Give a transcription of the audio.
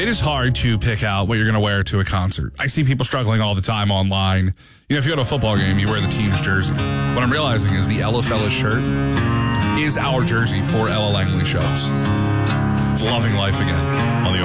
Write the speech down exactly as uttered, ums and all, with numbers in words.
It is hard to pick out what you're going to wear to a concert. I see people struggling all the time online. You know, if you go to a football game, you wear the team's jersey. What I'm realizing is the Ella Fellas shirt is our jersey for Ella Langley shows. It's loving life again on the